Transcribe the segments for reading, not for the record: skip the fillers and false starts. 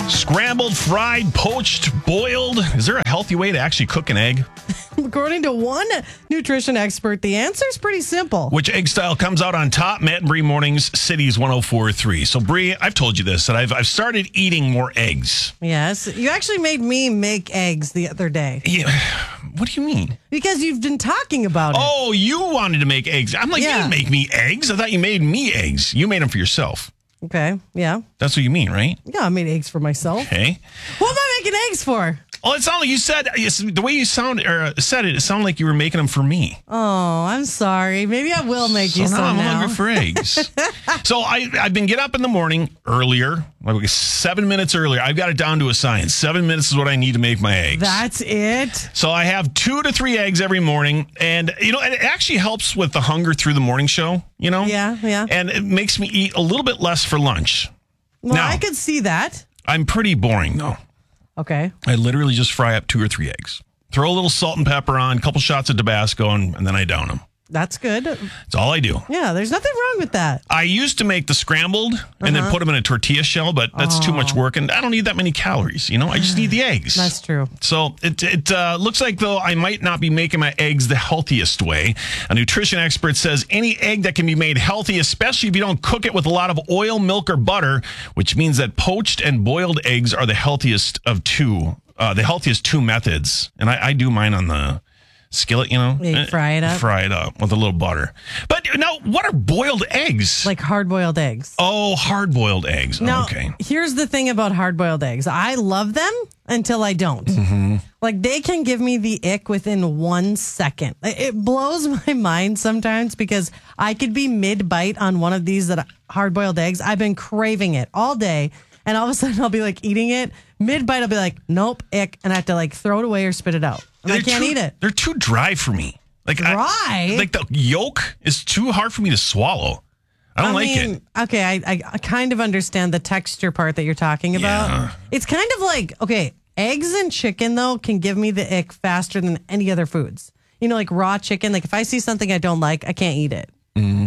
Scrambled, fried, poached, boiled. Is there a healthy way to actually cook an egg? According to one nutrition expert, the answer is pretty simple. Which egg style comes out on top? Matt and Bree Mornings, Cities 104.3. So, Bree, I've told you this, that I've started eating more eggs. Yes. You actually made me make eggs the other day. Yeah. What do you mean? Because you've been talking about it. Oh, you wanted to make eggs. I'm like, You didn't make me eggs. I thought you made me eggs. You made them for yourself. Okay. Yeah. That's what you mean, right? Yeah, I made eggs for myself. Okay. What am I making eggs for? Oh, it sounded like you said, the way you said it sounded like you were making them for me. Oh, I'm sorry. Maybe I will make you some I'm now. hungry for eggs. So I've been getting up in the morning earlier, like 7 minutes earlier. I've got it down to a science. 7 minutes is what I need to make my eggs. That's it? So I have 2 to 3 eggs every morning. And, it actually helps with the hunger through the morning show, Yeah. And it makes me eat a little bit less for lunch. Well, now, I could see that. I'm pretty boring, though. Okay. I literally just fry up 2 or 3 eggs. Throw a little salt and pepper on, a couple shots of Tabasco, and then I down them. That's good. That's all I do. Yeah, there's nothing wrong with that. I used to make the scrambled and then put them in a tortilla shell, but that's too much work, and I don't need that many calories. I just need the eggs. That's true. So it looks like, though, I might not be making my eggs the healthiest way. A nutrition expert says any egg that can be made healthy, especially if you don't cook it with a lot of oil, milk, or butter, which means that poached and boiled eggs are the healthiest of two. The healthiest 2 methods. And I do mine on the skillet, Yeah, you fry it up. Fry it up with a little butter. But now, what are boiled eggs? Like hard-boiled eggs. Oh, hard-boiled eggs. Now, Okay. here's the thing about hard-boiled eggs. I love them until I don't. Mm-hmm. Like, they can give me the ick within 1 second. It blows my mind sometimes because I could be mid-bite on one of these hard-boiled eggs. I've been craving it all day. And all of a sudden, I'll be like eating it. Mid-bite, I'll be like, nope, ick. And I have to like throw it away or spit it out. And I can't eat it. They're too dry for me. Like Dry? Like the yolk is too hard for me to swallow. I don't like it. Okay, I kind of understand the texture part that you're talking about. Yeah. It's kind of like, okay, eggs and chicken, though, can give me the ick faster than any other foods. Like raw chicken. Like if I see something I don't like, I can't eat it. Mm-hmm.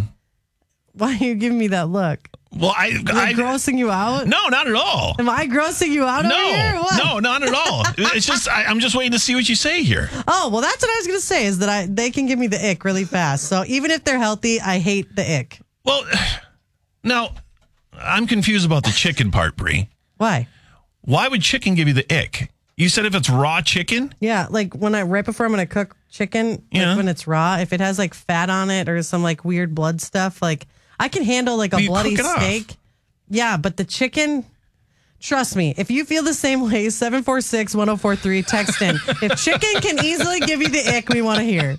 Why are you giving me that look? Well, I grossing you out? No, not at all. Am I grossing you out over here? What? No, not at all. It's just I'm just waiting to see what you say here. Oh, well, that's what I was going to say is that they can give me the ick really fast. So even if they're healthy, I hate the ick. Well, now I'm confused about the chicken part, Bree. Why? Why would chicken give you the ick? You said if it's raw chicken? Yeah, like right before I'm going to cook chicken, Yeah. when it's raw, if it has like fat on it or some like weird blood stuff, like I can handle like a bloody steak. Yeah, but the chicken, trust me, if you feel the same way, 746-1043, text in. If chicken can easily give you the ick, we want to hear.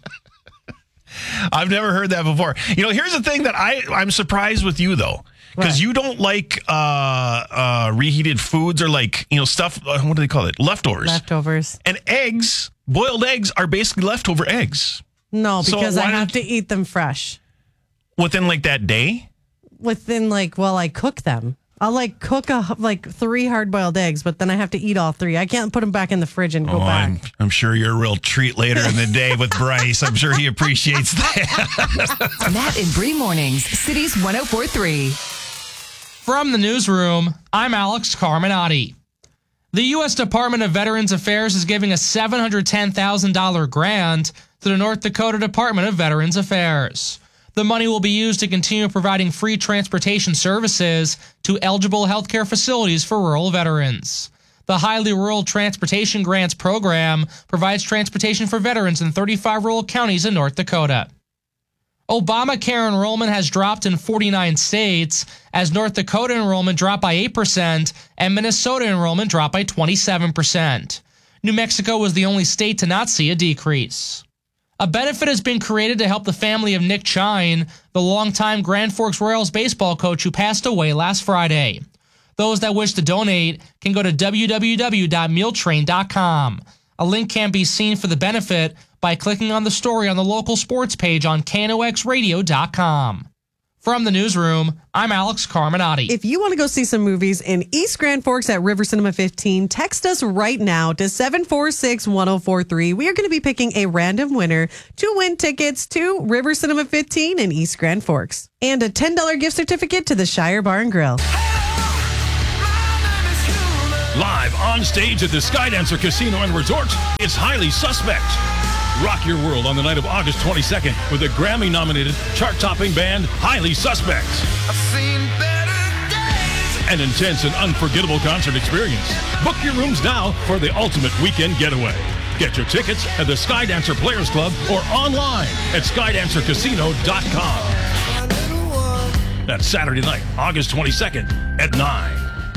I've never heard that before. Here's the thing that I'm surprised with you, though. Because you don't like reheated foods or like, stuff, what do they call it? Leftovers. And eggs, boiled eggs are basically leftover eggs. No, because I have to eat them fresh. Within like that day? Within I cook them. I'll cook 3 hard-boiled eggs, but then I have to eat all 3. I can't put them back in the fridge and go back. I'm sure you're a real treat later in the day with Bryce. I'm sure he appreciates that. Matt and Bree Mornings, Cities 104.3. From the newsroom, I'm Alex Carminati. The U.S. Department of Veterans Affairs is giving a $710,000 grant to the North Dakota Department of Veterans Affairs. The money will be used to continue providing free transportation services to eligible healthcare facilities for rural veterans. The Highly Rural Transportation Grants Program provides transportation for veterans in 35 rural counties in North Dakota. Obamacare enrollment has dropped in 49 states, as North Dakota enrollment dropped by 8% and Minnesota enrollment dropped by 27%. New Mexico was the only state to not see a decrease. A benefit has been created to help the family of Nick Chine, the longtime Grand Forks Royals baseball coach who passed away last Friday. Those that wish to donate can go to www.mealtrain.com. A link can be seen for the benefit by clicking on the story on the local sports page on KNOXradio.com. From the newsroom, I'm Alex Carminati. If you want to go see some movies in East Grand Forks at River Cinema 15, text us right now to 746-1043. We are going to be picking a random winner to win tickets to River Cinema 15 in East Grand Forks. And a $10 gift certificate to the Shire Bar and Grill. On stage at the Skydancer Casino and Resort, it's Highly Suspect. Rock your world on the night of August 22nd with the Grammy-nominated, chart-topping band Highly Suspect. I've seen better days. An intense and unforgettable concert experience. Book your rooms now for the ultimate weekend getaway. Get your tickets at the Skydancer Players Club or online at skydancercasino.com. That's Saturday night, August 22nd at 9.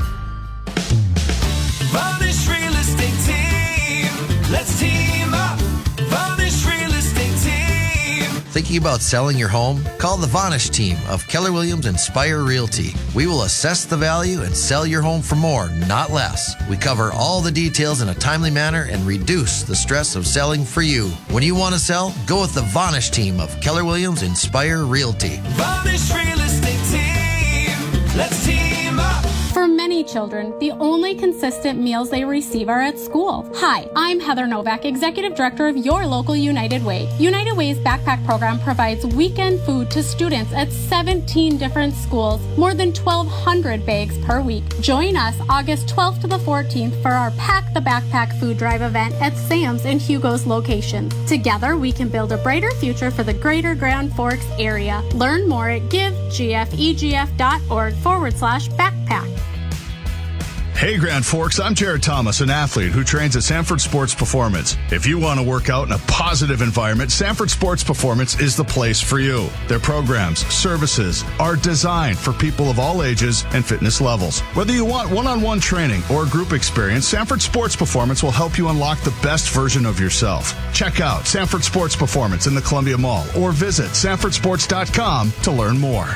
Varnish Real Estate Team. Let's team up. Varnish Real Estate Team. Thinking about selling your home? Call the Vanish team of Keller Williams Inspire Realty. We will assess the value and sell your home for more, not less. We cover all the details in a timely manner and reduce the stress of selling for you. When you want to sell, go with the Vanish team of Keller Williams Inspire Realty. Varnish Real Estate Team. Let's team up. For many children, the only consistent meals they receive are at school. Hi, I'm Heather Novak, Executive Director of your local United Way. United Way's backpack program provides weekend food to students at 17 different schools, more than 1,200 bags per week. Join us August 12th to the 14th for our Pack the Backpack food drive event at Sam's and Hugo's locations. Together, we can build a brighter future for the greater Grand Forks area. Learn more at givegfegf.org/backpack. Hey Grand Forks, I'm Jared Thomas, an athlete who trains at Sanford Sports Performance. If you want to work out in a positive environment, Sanford Sports Performance is the place for you. Their programs, services are designed for people of all ages and fitness levels. Whether you want one-on-one training or group experience, Sanford Sports Performance will help you unlock the best version of yourself. Check out Sanford Sports Performance in the Columbia Mall or visit sanfordsports.com to learn more.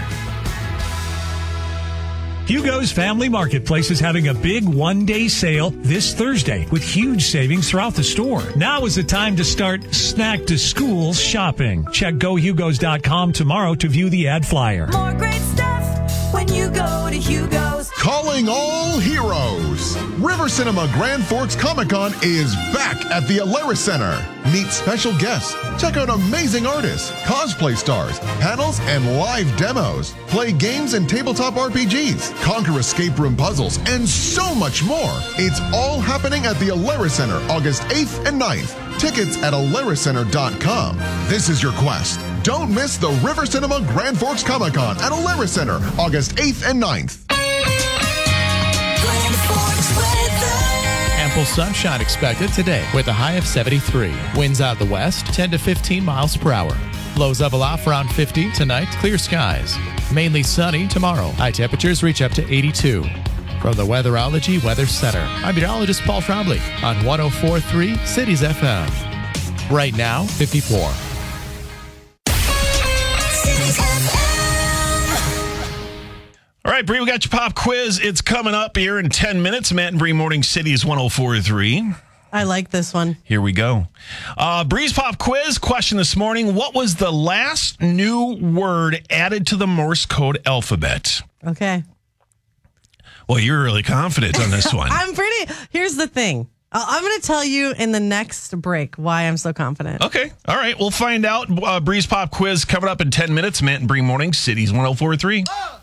Hugo's Family Marketplace is having a big one-day sale this Thursday with huge savings throughout the store. Now is the time to start snack-to-school shopping. Check GoHugos.com tomorrow to view the ad flyer. More great stuff when you go to Hugo's. Calling all heroes. River Cinema Grand Forks Comic-Con is back at the Alerus Center. Meet special guests. Check out amazing artists, cosplay stars, panels, and live demos. Play games and tabletop RPGs. Conquer escape room puzzles, and so much more. It's all happening at the Alerus Center, August 8th and 9th. Tickets at aleruscenter.com. This is your quest. Don't miss the River Cinema Grand Forks Comic-Con at Alerus Center, August 8th and 9th. Ample sunshine expected today with a high of 73. Winds out of the west, 10 to 15 miles per hour. Lows level off around 50 tonight. Clear skies. Mainly sunny tomorrow. High temperatures reach up to 82. From the Weatherology Weather Center, I'm meteorologist Paul Trombley on 104.3 Cities FM. Right now, 54. All right, Bree, we got your pop quiz. It's coming up here in 10 minutes. Matt and Bree Morning Cities 104.3. I like this one. Here we go. Bree's pop quiz question this morning. What was the last new word added to the Morse code alphabet? Okay. Well, you're really confident on this one. Here's the thing. I'm going to tell you in the next break why I'm so confident. Okay. All right. We'll find out. Bree's pop quiz coming up in 10 minutes. Matt and Bree Morning Cities 104.3.